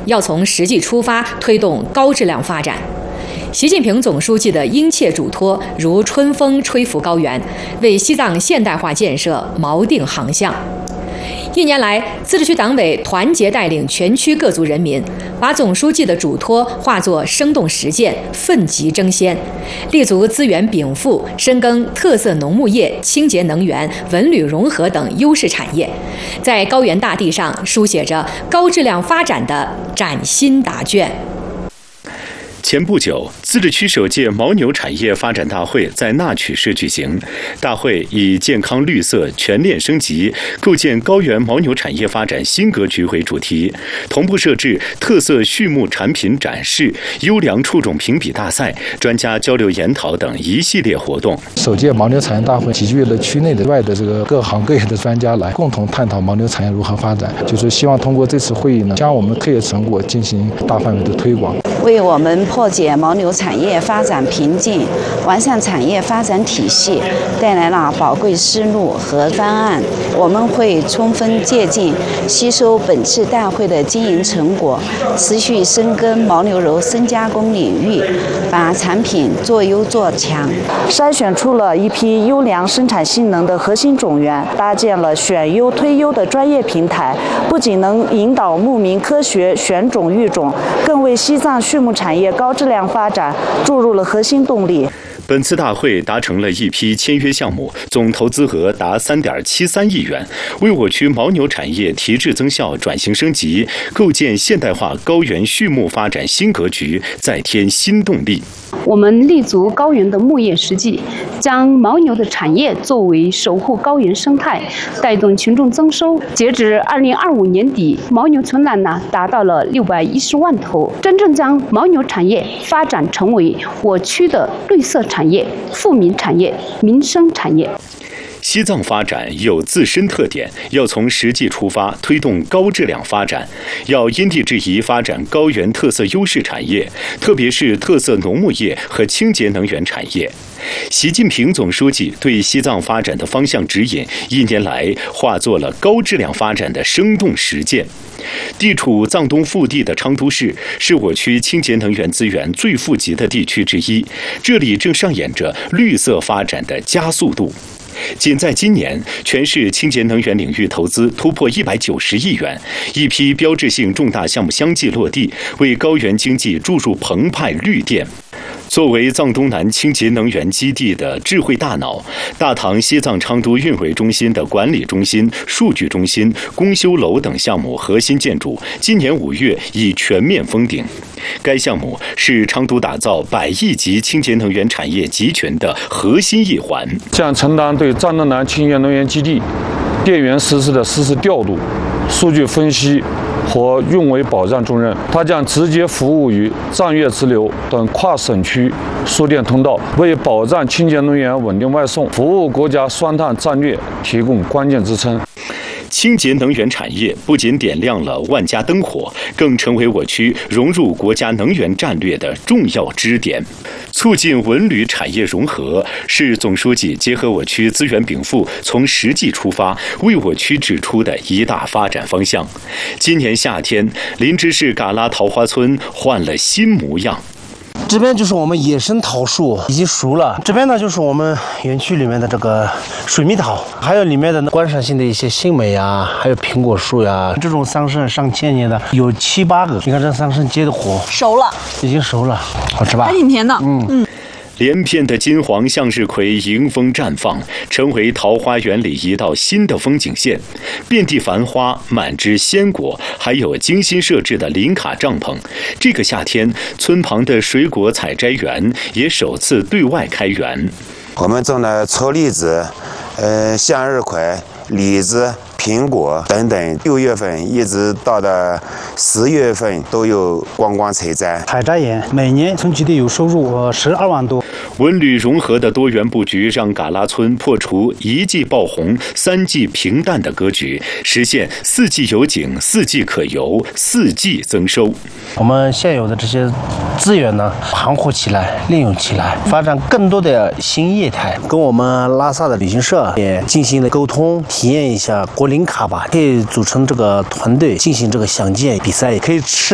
要从实际出发，推动高质量发展。习近平总书记的殷切嘱托如春风吹拂高原，为西藏现代化建设锚定航向。1年来，自治区党委团结带领全区各族人民，把总书记的嘱托化作生动实践，奋楫争先，立足资源禀赋，深耕特色农牧业、清洁能源、文旅融合等优势产业，在高原大地上书写着高质量发展的崭新答卷。 前不久，自治区首届牦牛产业发展大会在那曲市举行。大会以健康绿色、全链升级，构建高原牦牛产业发展新格局为主题，同步设置特色畜牧产品展示、优良畜种评比大赛、专家交流研讨等一系列活动。 首届牦牛产业大会集聚了区内的外的这个各行各业的专家来共同探讨牦牛产业如何发展，就是希望通过这次会议呢，将我们科研成果进行大范围的推广， 为我们破解牦牛产业发展瓶颈、完善产业发展体系带来了宝贵思路和方案。我们会充分借鉴、吸收本次大会的经营成果，持续深耕牦牛肉深加工领域，把产品做优做强，筛选出了一批优良生产性能的核心种源，搭建了选优推优的专业平台，不仅能引导牧民科学选种育种，更为西藏畜牧产业高质量发展注入了核心动力。 本次大会达成了一批签约项目，总投资额达3.73亿元，为我区牦牛产业提质增效、转型升级、构建现代化高原畜牧发展新格局再添新动力。 我们立足高原的牧业实际，将牦牛的产业作为守护高原生态、带动群众增收。截至2025年底，牦牛存栏达到了610万头，真正将牦牛产业发展成为我区的绿色产业、富民产业、民生产业。 西藏发展有自身特点，要从实际出发，推动高质量发展，要因地制宜发展高原特色优势产业，特别是特色农牧业和清洁能源产业。习近平总书记对西藏发展的方向指引，1年来化作了高质量发展的生动实践。地处藏东腹地的昌都市是我区清洁能源资源最富集的地区之一，这里正上演着绿色发展的加速度。仅在今年，全市清洁能源领域投资突破190亿元，一批标志性重大项目相继落地，为高原经济注入澎湃绿电。作为藏东南清洁能源基地的智慧大脑，大唐西藏昌都运维中心的管理中心、数据中心、公修楼等项目核心建筑，今年5月已全面封顶。该项目是昌都打造100亿级清洁能源产业集群的核心一环， 将承担对藏东南清洁能源基地电源实时调度、数据分析和运维保障重任。它将直接服务于藏越支流等跨省区输电通道，为保障清洁能源稳定外送、服务国家双碳战略提供关键支撑。 清洁能源产业不仅点亮了万家灯火，更成为我区融入国家能源战略的重要支点。促进文旅产业融合是总书记结合我区资源禀赋，从实际出发，为我区指出的一大发展方向。今年夏天，林芝市嘎拉桃花村换了新模样。 这边就是我们野生桃树已经熟了，这边呢就是我们园区里面的这个水蜜桃，还有里面的观赏性的一些杏梅啊，还有苹果树呀。这种桑葚上千年的有7、8个，你看这桑葚结的果熟了， 已经熟了，好吃吧？ 还挺甜的。 连片的金黄向日葵迎风绽放，成为桃花源里一道新的风景线。遍地繁花，满枝鲜果，还有精心设置的林卡帐篷。这个夏天，村旁的水果采摘园也首次对外开园。 我们种了臭栗子、向日葵、李子、苹果等等，6月份一直到了10月份都有观光采摘。 采摘园每年村基地有收入12万多。 文旅融合的多元布局让嘎拉村破除1季爆红、3季平淡的格局，实现4季有景、4季可游、4季增收。 我们现有的这些资源呢，盘活起来、利用起来，发展更多的新业态。跟我们拉萨的旅行社也进行了沟通，体验一下国林卡吧，可以组成这个团队进行这个响箭比赛，也可以吃